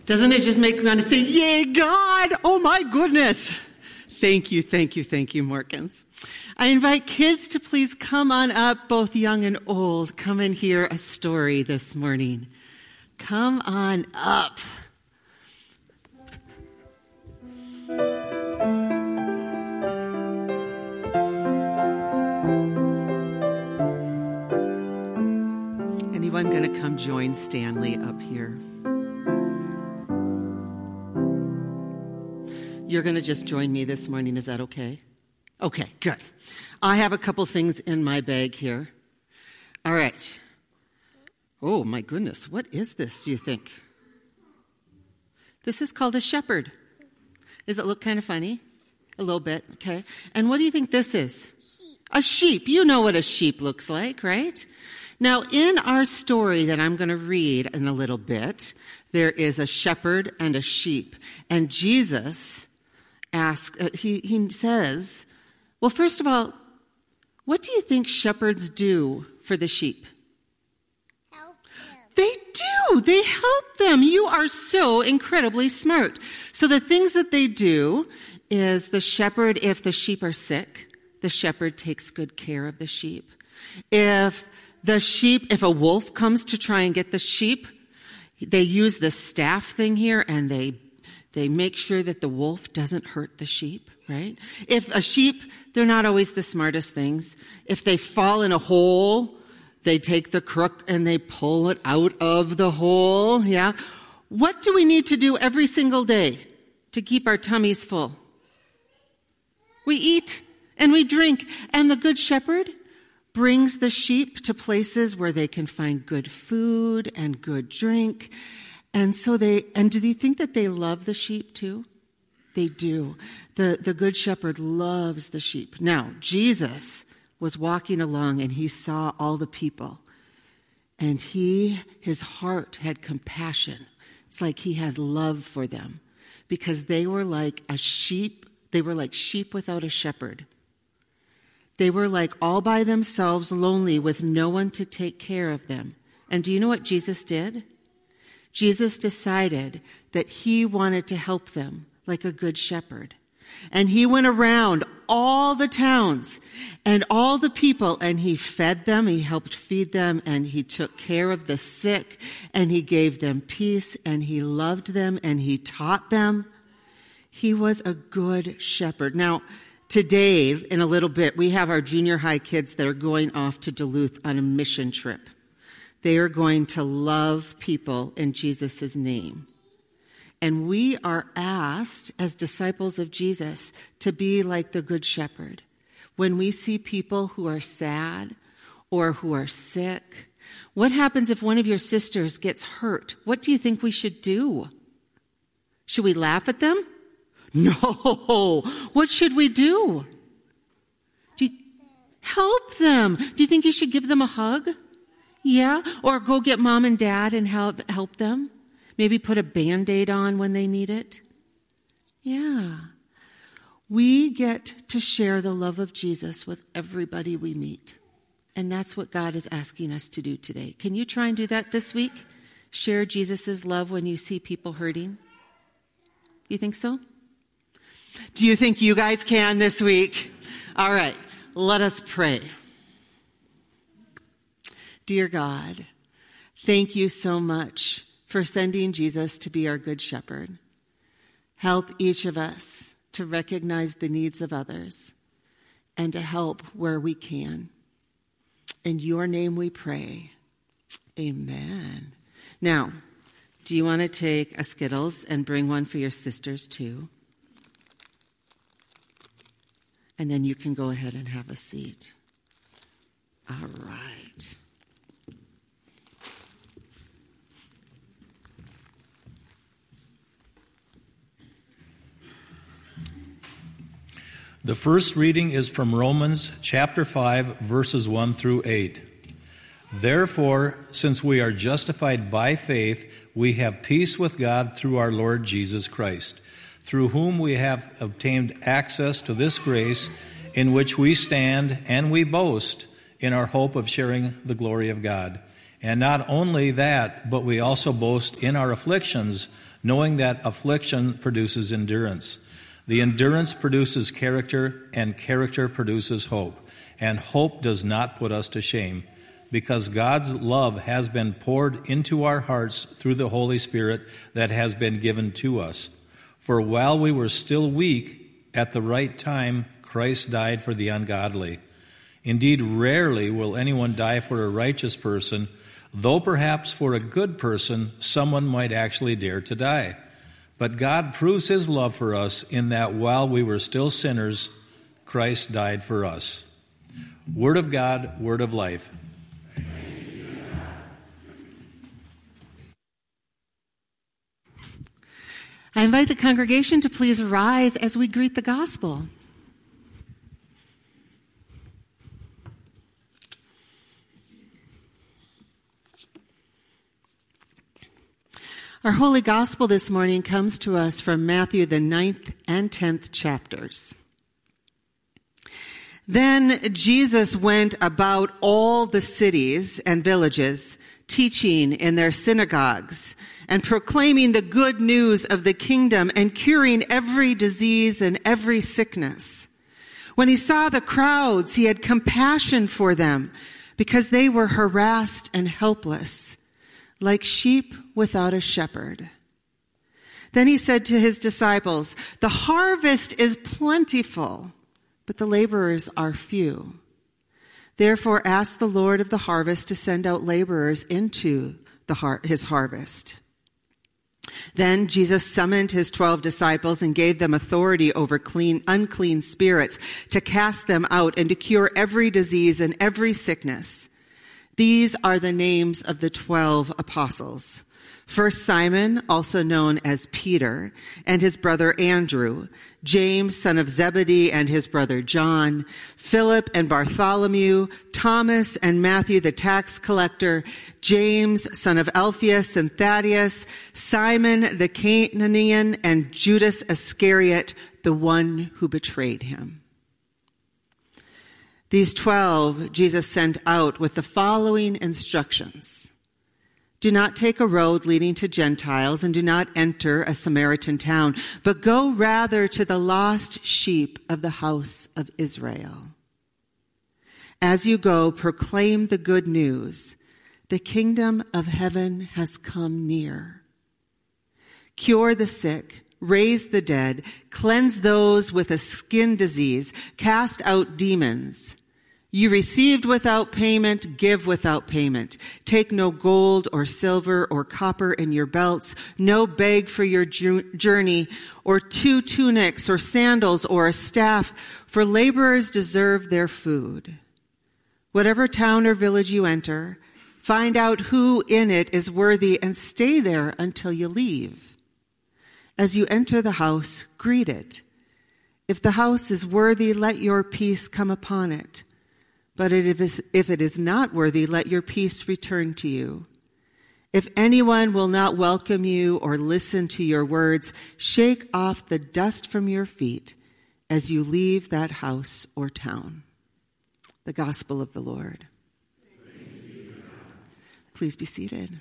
Doesn't it just make me want to say, yay, God? Oh, my goodness. Thank you, Morkins. I invite kids to please come on up, both young and old. Come and hear a story this morning. Come on up. Anyone going to come join Stanley up here? You're going to just join me this morning. Is that okay? Okay, good. I have a couple things in my bag here. All right. Oh, my goodness. What is this, do you think? This is called a shepherd. Does it look kind of funny? A little bit, okay. And what do you think this is? Sheep. A sheep. You know what a sheep looks like, right? Now, in our story that I'm going to read in a little bit, there is a shepherd and a sheep. And Jesus he says, well, first of all, what do you think shepherds do for the sheep? Help them. They do. They help them. You are so incredibly smart. So the things that they do is the shepherd, if the sheep are sick, the shepherd takes good care of the sheep. If a wolf comes to try and get the sheep, they use the staff thing here and they make sure that the wolf doesn't hurt the sheep, right? If a sheep, they're not always the smartest things. If they fall in a hole, they take the crook and they pull it out of the hole, yeah? What do we need to do every single day to keep our tummies full? We eat and we drink. And the Good Shepherd brings the sheep to places where they can find good food and good drink. And do you think that they love the sheep too? They do. The Good Shepherd loves the sheep. Now, Jesus was walking along and he saw all the people. And his heart had compassion. It's like he has love for them because they were like a sheep. They were like sheep without a shepherd. They were like all by themselves, lonely, with no one to take care of them. And do you know what Jesus did? Jesus decided that he wanted to help them like a good shepherd. And he went around all the towns and all the people, and he fed them, he helped feed them, and he took care of the sick, and he gave them peace, and he loved them, and he taught them. He was a good shepherd. Now, today, in a little bit, we have our junior high kids that are going off to Duluth on a mission trip. They are going to love people in Jesus' name. And we are asked, as disciples of Jesus, to be like the Good Shepherd. When we see people who are sad or who are sick, what happens if one of your sisters gets hurt? What do you think we should do? Should we laugh at them? No. What should we do? Help them. Do you think you should give them a hug? Yeah? Or go get mom and dad and help them? Maybe put a Band-Aid on when they need it? Yeah. We get to share the love of Jesus with everybody we meet. And that's what God is asking us to do today. Can you try and do that this week? Share Jesus' love when you see people hurting? You think so? Do you think you guys can this week? All right, let us pray. Dear God, thank you so much for sending Jesus to be our good shepherd. Help each of us to recognize the needs of others and to help where we can. In your name we pray. Amen. Now, do you want to take a Skittles and bring one for your sisters too? And then you can go ahead and have a seat. All right. The first reading is from Romans chapter 5, verses 1 through 8. Therefore, since we are justified by faith, we have peace with God through our Lord Jesus Christ, through whom we have obtained access to this grace in which we stand and we boast in our hope of sharing the glory of God. And not only that, but we also boast in our afflictions, knowing that affliction produces endurance. The endurance produces character, and character produces hope. And hope does not put us to shame, because God's love has been poured into our hearts through the Holy Spirit that has been given to us. For while we were still weak, at the right time, Christ died for the ungodly. Indeed, rarely will anyone die for a righteous person, though perhaps for a good person, someone might actually dare to die. But God proves his love for us in that while we were still sinners, Christ died for us. Word of God, word of life. I invite the congregation to please rise as we greet the gospel. Our Holy Gospel this morning comes to us from Matthew, the 9th and 10th chapters. Then Jesus went about all the cities and villages, teaching in their synagogues and proclaiming the good news of the kingdom and curing every disease and every sickness. When he saw the crowds, he had compassion for them because they were harassed and helpless, like sheep without a shepherd. Then he said to his disciples, "The harvest is plentiful, but the laborers are few. Therefore ask the Lord of the harvest to send out laborers into his harvest." Then Jesus summoned his 12 disciples and gave them authority over unclean spirits to cast them out and to cure every disease and every sickness. These are the names of the 12 apostles. First Simon, also known as Peter, and his brother Andrew, James, son of Zebedee, and his brother John, Philip and Bartholomew, Thomas and Matthew the tax collector, James, son of Alphaeus and Thaddeus, Simon the Canaanian, and Judas Iscariot, the one who betrayed him. These 12 Jesus sent out with the following instructions. Do not take a road leading to Gentiles, and do not enter a Samaritan town, but go rather to the lost sheep of the house of Israel. As you go, proclaim the good news. The kingdom of heaven has come near. Cure the sick, raise the dead, cleanse those with a skin disease, cast out demons. You received without payment, give without payment. Take no gold or silver or copper in your belts, no bag for your journey, or 2 tunics or sandals or a staff, for laborers deserve their food. Whatever town or village you enter, find out who in it is worthy and stay there until you leave. As you enter the house, greet it. If the house is worthy, let your peace come upon it. But if it is not worthy, let your peace return to you. If anyone will not welcome you or listen to your words, shake off the dust from your feet as you leave that house or town. The Gospel of the Lord. Please be seated.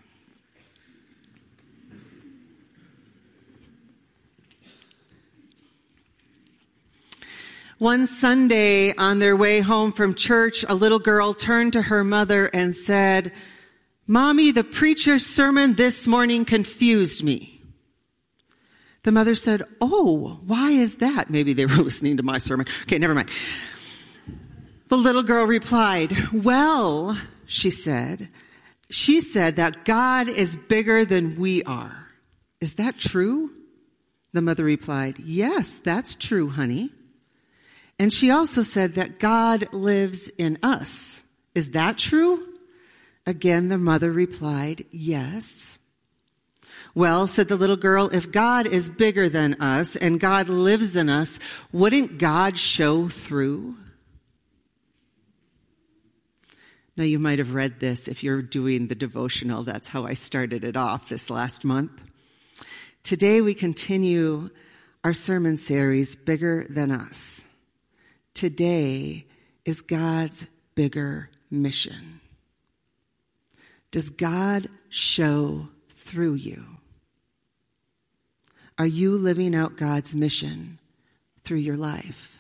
One Sunday, on their way home from church, a little girl turned to her mother and said, "Mommy, the preacher's sermon this morning confused me." The mother said, "Oh, why is that?" Maybe they were listening to my sermon. Okay, never mind. The little girl replied, "Well," she said that God is bigger than we are. Is that true? The mother replied, "Yes, that's true, honey." And she also said that God lives in us. Is that true? Again, the mother replied, "Yes." "Well," said the little girl, "if God is bigger than us and God lives in us, wouldn't God show through?" Now, you might have read this if you're doing the devotional. That's how I started it off this last month. Today, we continue our sermon series, Bigger Than Us. Today is God's bigger mission. Does God show through you? Are you living out God's mission through your life?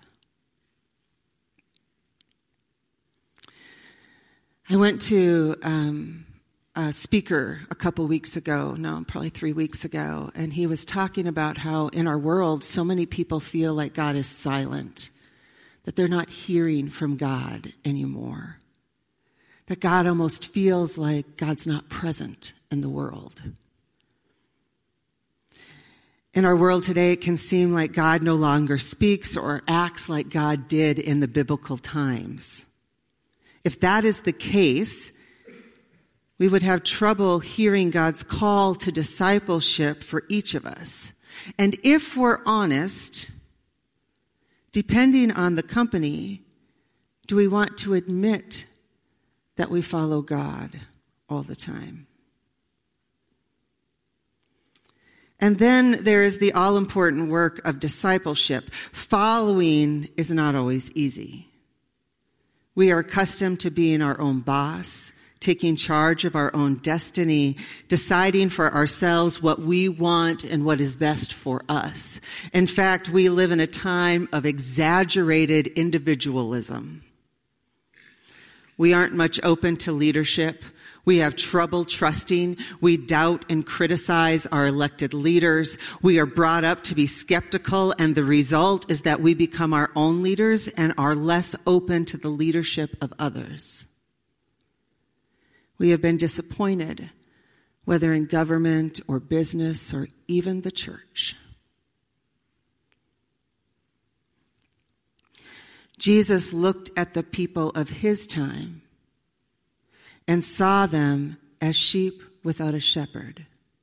I went to a speaker a couple weeks ago, probably 3 weeks ago, and he was talking about how in our world so many people feel like God is silent, that they're not hearing from God anymore, that God almost feels like God's not present in the world. In our world today, it can seem like God no longer speaks or acts like God did in the biblical times. If that is the case, we would have trouble hearing God's call to discipleship for each of us. And if we're honest, depending on the company, do we want to admit that we follow God all the time? And then there is the all-important work of discipleship. Following is not always easy. We are accustomed to being our own boss, taking charge of our own destiny, deciding for ourselves what we want and what is best for us. In fact, we live in a time of exaggerated individualism. We aren't much open to leadership. We have trouble trusting. We doubt and criticize our elected leaders. We are brought up to be skeptical, and the result is that we become our own leaders and are less open to the leadership of others. We have been disappointed, whether in government or business or even the church. Jesus looked at the people of his time and saw them as sheep without a shepherd.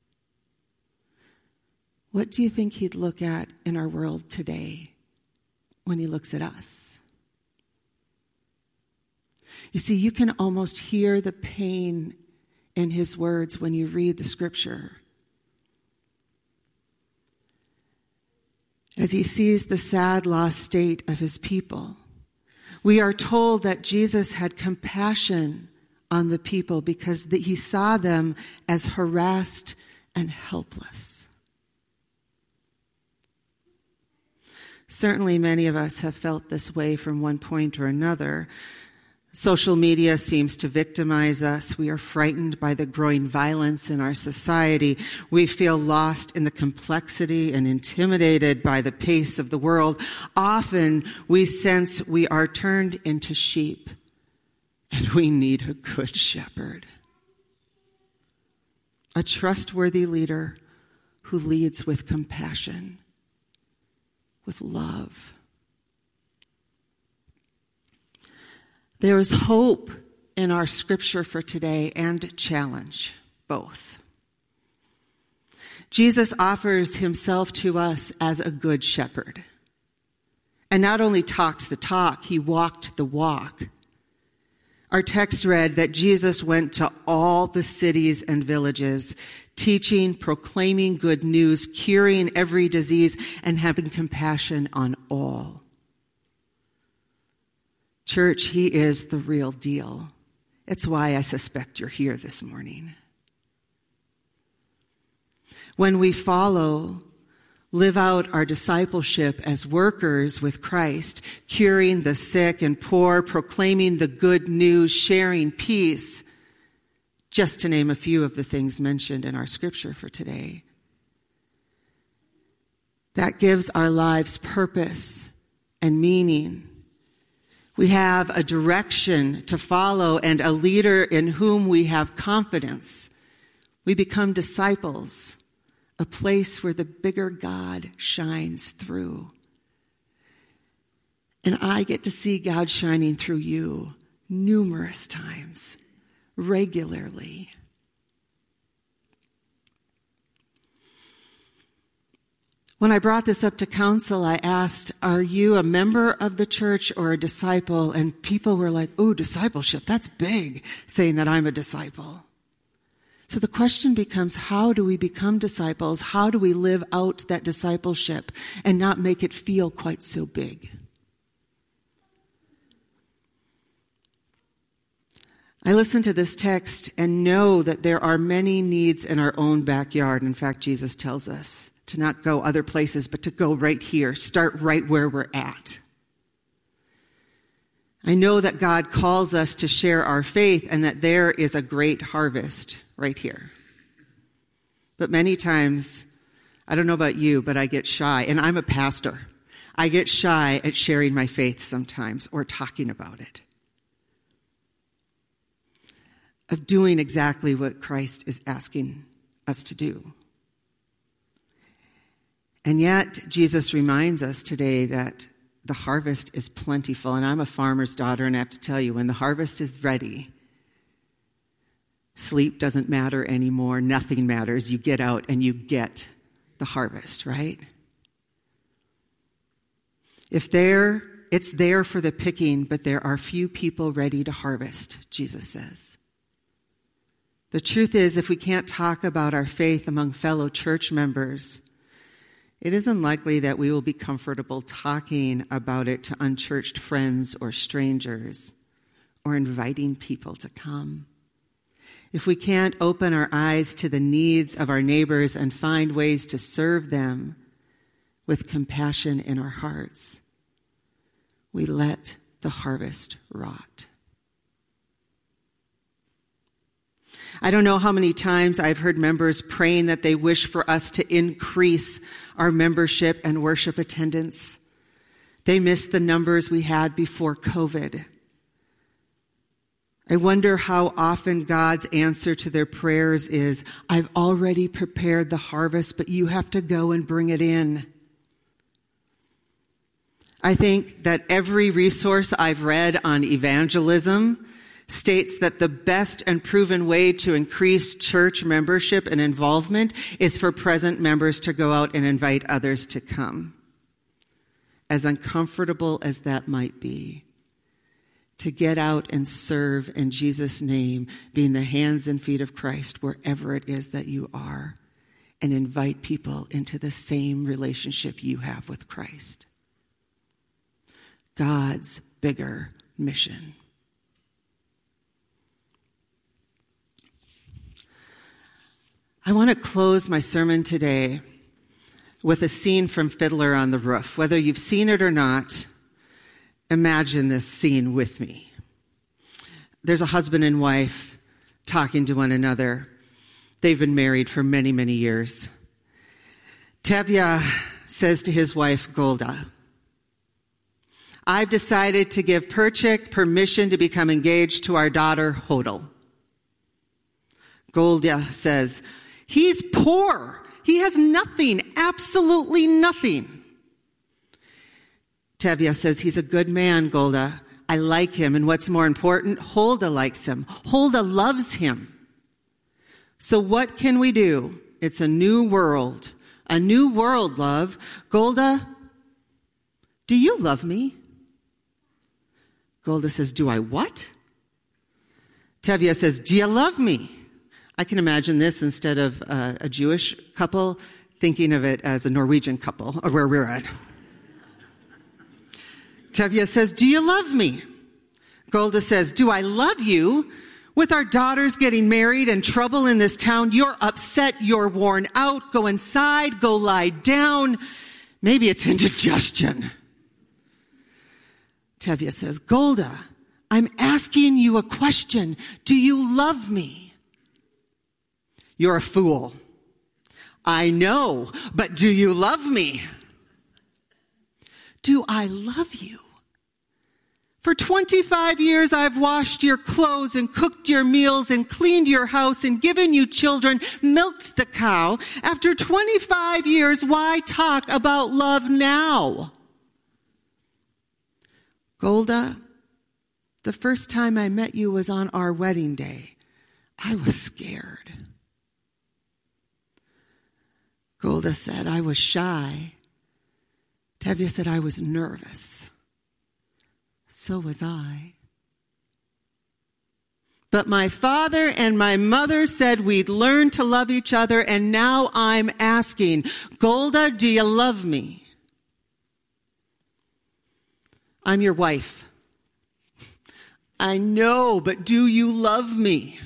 What do you think he'd look at in our world today when he looks at us? You see, you can almost hear the pain in his words when you read the scripture. As he sees the sad, lost state of his people, we are told that Jesus had compassion on the people because he saw them as harassed and helpless. Certainly many of us have felt this way from one point or another. Social media seems to victimize us. We are frightened by the growing violence in our society. We feel lost in the complexity and intimidated by the pace of the world. Often we sense we are turned into sheep and we need a good shepherd. A trustworthy leader who leads with compassion, with love. There is hope in our scripture for today and challenge, both. Jesus offers himself to us as a good shepherd. And not only talks the talk, he walked the walk. Our text read that Jesus went to all the cities and villages, teaching, proclaiming good news, curing every disease, and having compassion on all. Church, he is the real deal. It's why I suspect you're here this morning. When we follow, live out our discipleship as workers with Christ, curing the sick and poor, proclaiming the good news, sharing peace, just to name a few of the things mentioned in our scripture for today. That gives our lives purpose and meaning. We have a direction to follow and a leader in whom we have confidence. We become disciples, a place where the bigger God shines through. And I get to see God shining through you numerous times, regularly. When I brought this up to council, I asked, are you a member of the church or a disciple? And people were like, oh, discipleship, that's big, saying that I'm a disciple. So the question becomes, how do we become disciples? How do we live out that discipleship and not make it feel quite so big? I listen to this text and know that there are many needs in our own backyard. In fact, Jesus tells us to not go other places, but to go right here. Start right where we're at. I know that God calls us to share our faith and that there is a great harvest right here. But many times, I don't know about you, but I get shy, and I'm a pastor. I get shy at sharing my faith sometimes or talking about it, of doing exactly what Christ is asking us to do. And yet, Jesus reminds us today that the harvest is plentiful. And I'm a farmer's daughter, and I have to tell you, when the harvest is ready, sleep doesn't matter anymore. Nothing matters. You get out and you get the harvest, right? It's there for the picking, but there are few people ready to harvest, Jesus says. The truth is, if we can't talk about our faith among fellow church members, it is unlikely that we will be comfortable talking about it to unchurched friends or strangers or inviting people to come. If we can't open our eyes to the needs of our neighbors and find ways to serve them with compassion in our hearts, we let the harvest rot. I don't know how many times I've heard members praying that they wish for us to increase our membership and worship attendance. They miss the numbers we had before COVID. I wonder how often God's answer to their prayers is, I've already prepared the harvest, but you have to go and bring it in. I think that every resource I've read on evangelism states that the best and proven way to increase church membership and involvement is for present members to go out and invite others to come. As uncomfortable as that might be, to get out and serve in Jesus' name, being the hands and feet of Christ wherever it is that you are, and invite people into the same relationship you have with Christ. God's bigger mission. I want to close my sermon today with a scene from Fiddler on the Roof. Whether you've seen it or not, imagine this scene with me. There's a husband and wife talking to one another. They've been married for many, many years. Tevye says to his wife, Golda, I've decided to give Perchik permission to become engaged to our daughter, Hodel. Golda says, he's poor. He has nothing, absolutely nothing. Tevye says, he's a good man, Golda. I like him. And what's more important, Hulda likes him. Hulda loves him. So what can we do? It's a new world. A new world, love. Golda, do you love me? Golda says, do I what? Tevye says, do you love me? I can imagine this instead of a Jewish couple, thinking of it as a Norwegian couple, or where we're at. Tevye says, do you love me? Golda says, do I love you? With our daughters getting married and trouble in this town, you're upset, you're worn out. Go inside, go lie down. Maybe it's indigestion. Tevye says, Golda, I'm asking you a question. Do you love me? You're a fool. I know, but do you love me? Do I love you? For 25 years, I've washed your clothes and cooked your meals and cleaned your house and given you children, milked the cow. After 25 years, why talk about love now? Golda, the first time I met you was on our wedding day. I was scared. Golda said, I was shy. Tevye said, I was nervous. So was I. But my father and my mother said we'd learn to love each other, and now I'm asking, Golda, do you love me? I'm your wife. I know, but do you love me?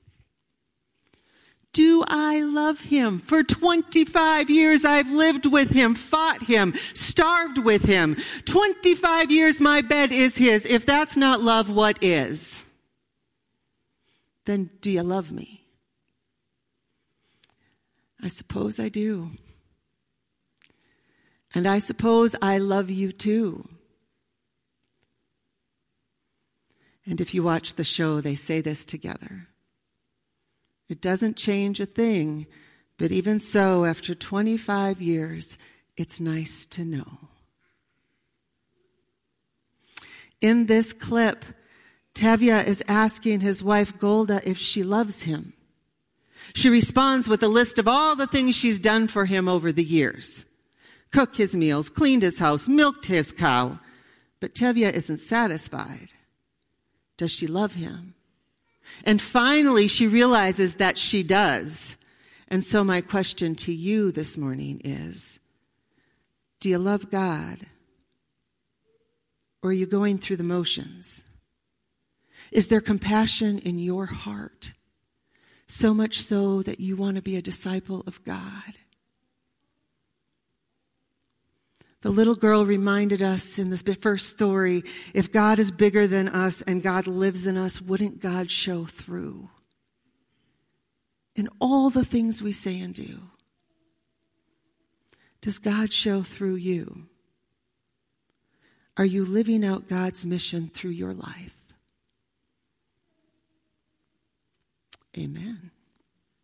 Do I love him? For 25 years I've lived with him, fought him, starved with him. 25 years my bed is his. If that's not love, what is? Then do you love me? I suppose I do. And I suppose I love you too. And if you watch the show, they say this together. It doesn't change a thing, but even so, after 25 years, it's nice to know. In this clip, Tevye is asking his wife Golda if she loves him. She responds with a list of all the things she's done for him over the years. Cooked his meals, cleaned his house, milked his cow. But Tevye isn't satisfied. Does she love him? And finally, she realizes that she does. And so my question to you this morning is, do you love God? Or are you going through the motions? Is there compassion in your heart? So much so that you want to be a disciple of God? The little girl reminded us in this first story, if God is bigger than us and God lives in us, wouldn't God show through in all the things we say and do? Does God show through you? Are you living out God's mission through your life? Amen.